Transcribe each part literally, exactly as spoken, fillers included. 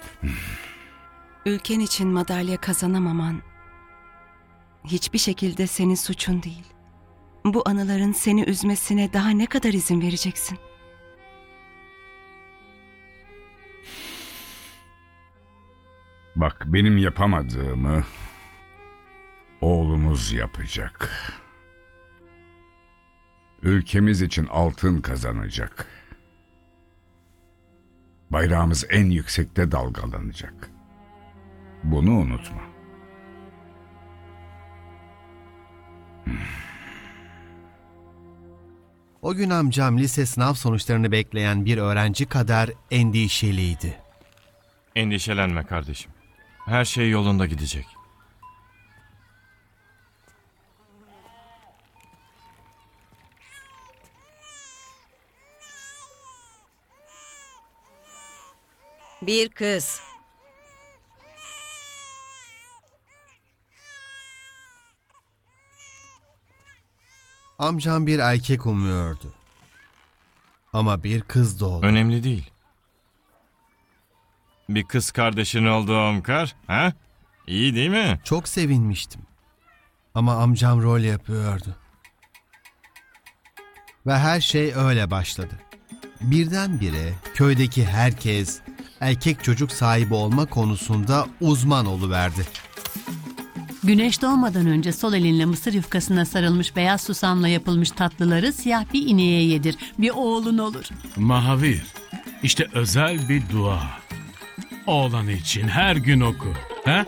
Ülken için madalya kazanamaman hiçbir şekilde senin suçun değil. Bu anıların seni üzmesine daha ne kadar izin vereceksin? Bak, benim yapamadığımı oğlumuz yapacak. Ülkemiz için altın kazanacak. Bayrağımız en yüksekte dalgalanacak. Bunu unutma. O gün amcam lise sınav sonuçlarını bekleyen bir öğrenci kadar endişeliydi. Endişelenme kardeşim. Her şey yolunda gidecek. Bir kız. Amcam bir erkek umuyordu. Ama bir kız doğdu. Önemli değil. Bir kız kardeşin oldu Omkar. Ha? İyi değil mi? Çok sevinmiştim. Ama amcam rol yapıyordu. Ve her şey öyle başladı. Birdenbire köydeki herkes erkek çocuk sahibi olma konusunda uzman oluverdi. Güneş doğmadan önce sol elinle mısır yufkasına sarılmış beyaz susamla yapılmış tatlıları siyah bir ineğe yedir. Bir oğlun olur. Mahavir, işte özel bir dua. Oğlan için her gün oku. He?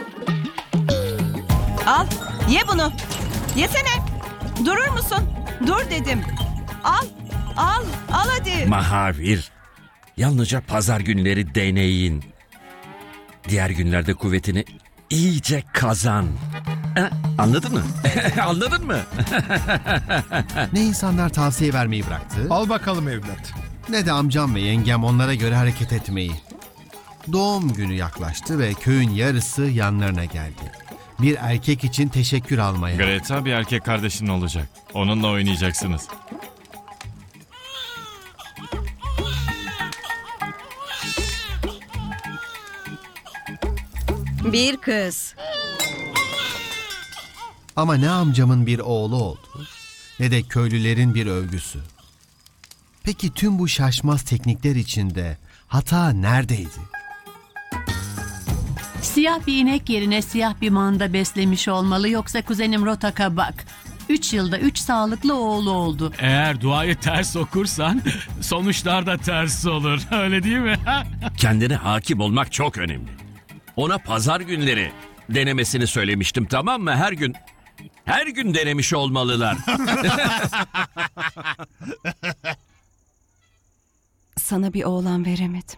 Al, ye bunu. Yesene. Durur musun? Dur dedim. Al, al, al hadi. Mahavir, yalnızca pazar günleri deneyin. Diğer günlerde kuvvetini iyice kazan. Ha, anladın mı? Anladın mı? Ne insanlar tavsiye vermeyi bıraktı, Al bakalım evlat. ne de amcam ve yengem onlara göre hareket etmeyi. Doğum günü yaklaştı ve köyün yarısı yanlarına geldi. Bir erkek için teşekkür almaya. Greta bir erkek kardeşin olacak. Onunla oynayacaksınız. Bir kız. Ama ne amcamın bir oğlu oldu, ne de köylülerin bir övgüsü. Peki tüm bu şaşmaz teknikler içinde hata neredeydi? Siyah bir inek yerine siyah bir manda beslemiş olmalı, yoksa kuzenim Rotak'a bak. Üç yılda üç sağlıklı oğlu oldu. Eğer duayı ters okursan sonuçlar da ters olur. Öyle değil mi? Kendine hakim olmak çok önemli. Ona pazar günleri denemesini söylemiştim, tamam mı? Her gün, her gün denemiş olmalılar. Sana bir oğlan veremedim.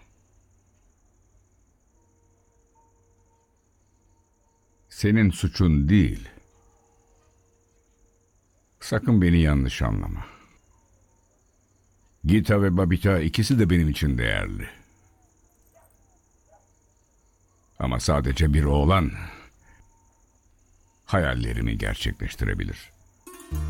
Senin suçun değil. Sakın beni yanlış anlama. Gita ve Babita ikisi de benim için değerli. Ama sadece bir oğlan hayallerimi gerçekleştirebilir.